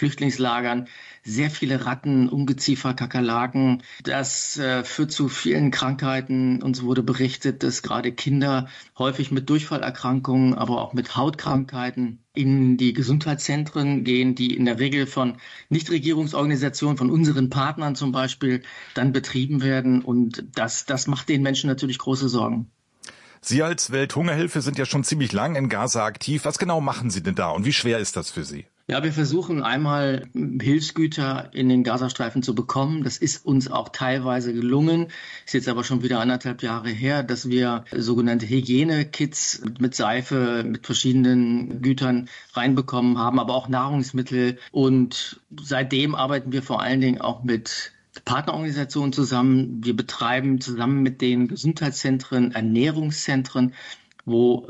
Flüchtlingslagern sehr viele Ratten, Ungeziefer, Kakerlaken. Das führt zu vielen Krankheiten. Uns wurde berichtet, dass gerade Kinder häufig mit Durchfallerkrankungen, aber auch mit Hautkrankheiten in die Gesundheitszentren gehen, die in der Regel von Nichtregierungsorganisationen, von unseren Partnern zum Beispiel, dann betrieben werden. Und das macht den Menschen natürlich große Sorgen. Sie als Welthungerhilfe sind ja schon ziemlich lang in Gaza aktiv. Was genau machen Sie denn da und wie schwer ist das für Sie? Ja, wir versuchen einmal Hilfsgüter in den Gazastreifen zu bekommen. Das ist uns auch teilweise gelungen. Ist jetzt aber schon wieder 1,5 Jahre her, dass wir sogenannte Hygienekits mit Seife, mit verschiedenen Gütern reinbekommen haben, aber auch Nahrungsmittel. Und seitdem arbeiten wir vor allen Dingen auch mit Partnerorganisationen zusammen. Wir betreiben zusammen mit den Gesundheitszentren Ernährungszentren, wo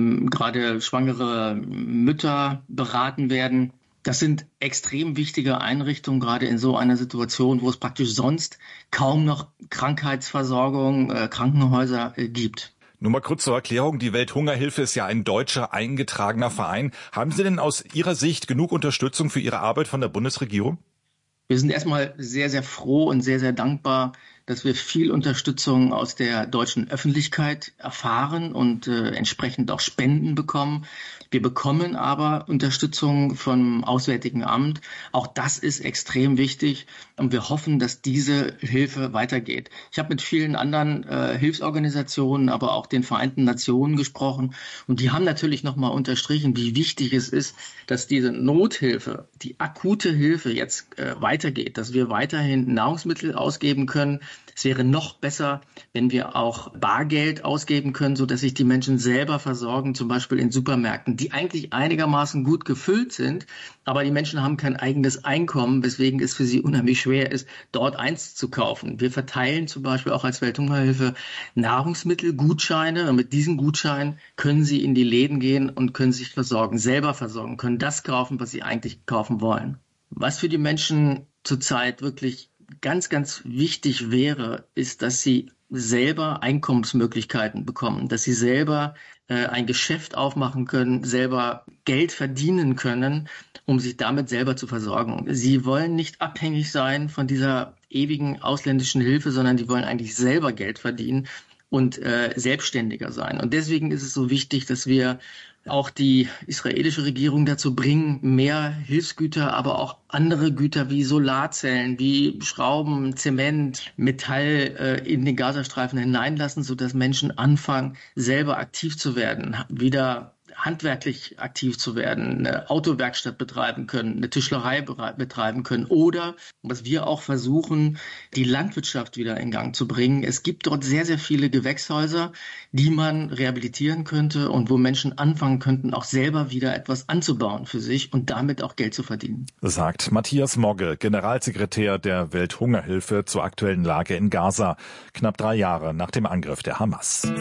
gerade schwangere Mütter beraten werden. Das sind extrem wichtige Einrichtungen, gerade in so einer Situation, wo es praktisch sonst kaum noch Krankheitsversorgung, Krankenhäuser gibt. Nur mal kurz zur Erklärung, die Welthungerhilfe ist ja ein deutscher eingetragener Verein. Haben Sie denn aus Ihrer Sicht genug Unterstützung für Ihre Arbeit von der Bundesregierung? Wir sind erstmal sehr, sehr froh und sehr, sehr dankbar, dass wir viel Unterstützung aus der deutschen Öffentlichkeit erfahren und entsprechend auch Spenden bekommen. Wir bekommen aber Unterstützung vom Auswärtigen Amt. Auch das ist extrem wichtig und wir hoffen, dass diese Hilfe weitergeht. Ich habe mit vielen anderen Hilfsorganisationen, aber auch den Vereinten Nationen gesprochen und die haben natürlich nochmal unterstrichen, wie wichtig es ist, dass diese Nothilfe, die akute Hilfe jetzt weitergeht, dass wir weiterhin Nahrungsmittel ausgeben können. Es wäre noch besser, wenn wir auch Bargeld ausgeben können, sodass sich die Menschen selber versorgen, zum Beispiel in Supermärkten, die eigentlich einigermaßen gut gefüllt sind, aber die Menschen haben kein eigenes Einkommen, weswegen es für sie unheimlich schwer ist, dort eins zu kaufen. Wir verteilen zum Beispiel auch als Welthungerhilfe Nahrungsmittelgutscheine und mit diesen Gutscheinen können sie in die Läden gehen und können sich versorgen, selber versorgen, können das kaufen, was sie eigentlich kaufen wollen. Was für die Menschen zurzeit wirklich ganz, ganz wichtig wäre, ist, dass sie selber Einkommensmöglichkeiten bekommen, dass sie selber ein Geschäft aufmachen können, selber Geld verdienen können, um sich damit selber zu versorgen. Sie wollen nicht abhängig sein von dieser ewigen ausländischen Hilfe, sondern die wollen eigentlich selber Geld verdienen und selbstständiger sein. Und deswegen ist es so wichtig, dass wir auch die israelische Regierung dazu bringen, mehr Hilfsgüter, aber auch andere Güter wie Solarzellen, wie Schrauben, Zement, Metall in den Gazastreifen hineinlassen, sodass Menschen anfangen, selber aktiv zu werden, wieder handwerklich aktiv zu werden, eine Autowerkstatt betreiben können, eine Tischlerei betreiben können oder, was wir auch versuchen, die Landwirtschaft wieder in Gang zu bringen. Es gibt dort sehr, sehr viele Gewächshäuser, die man rehabilitieren könnte und wo Menschen anfangen könnten, auch selber wieder etwas anzubauen für sich und damit auch Geld zu verdienen. Sagt Matthias Mogge, Generalsekretär der Welthungerhilfe zur aktuellen Lage in Gaza, knapp 3 Jahre nach dem Angriff der Hamas.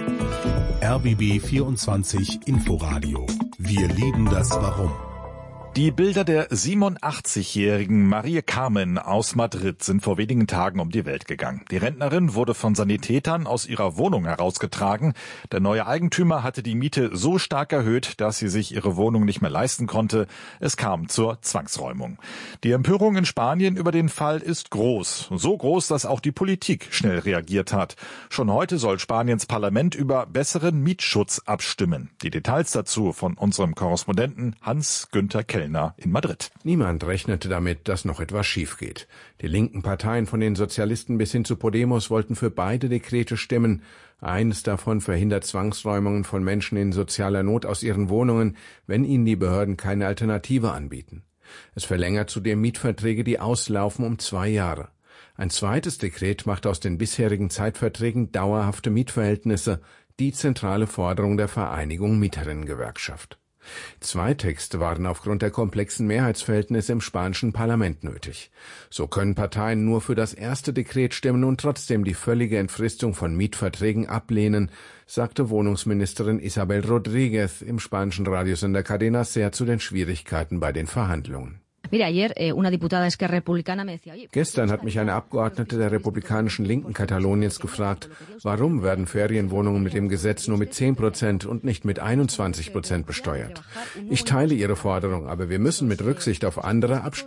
RBB 24 Inforadio. Wir lieben das Warum. Die Bilder der 87-jährigen Marie Carmen aus Madrid sind vor wenigen Tagen um die Welt gegangen. Die Rentnerin wurde von Sanitätern aus ihrer Wohnung herausgetragen. Der neue Eigentümer hatte die Miete so stark erhöht, dass sie sich ihre Wohnung nicht mehr leisten konnte. Es kam zur Zwangsräumung. Die Empörung in Spanien über den Fall ist groß. So groß, dass auch die Politik schnell reagiert hat. Schon heute soll Spaniens Parlament über besseren Mietschutz abstimmen. Die Details dazu von unserem Korrespondenten Hans-Günther Kellner in Madrid. Niemand rechnete damit, dass noch etwas schief geht. Die linken Parteien von den Sozialisten bis hin zu Podemos wollten für beide Dekrete stimmen. Eines davon verhindert Zwangsräumungen von Menschen in sozialer Not aus ihren Wohnungen, wenn ihnen die Behörden keine Alternative anbieten. Es verlängert zudem Mietverträge, die auslaufen, um 2 Jahre. Ein zweites Dekret macht aus den bisherigen Zeitverträgen dauerhafte Mietverhältnisse, die zentrale Forderung der Vereinigung Mieterinnengewerkschaft. 2 Texte waren aufgrund der komplexen Mehrheitsverhältnisse im spanischen Parlament nötig. So können Parteien nur für das erste Dekret stimmen und trotzdem die völlige Entfristung von Mietverträgen ablehnen, sagte Wohnungsministerin Isabel Rodríguez im spanischen Radiosender Cadena Ser zu den Schwierigkeiten bei den Verhandlungen. Gestern hat mich eine Abgeordnete der republikanischen Linken Kataloniens gefragt, warum werden Ferienwohnungen mit dem Gesetz nur mit 10% und nicht mit 21% besteuert. Ich teile ihre Forderung, aber wir müssen mit Rücksicht auf andere abstimmen.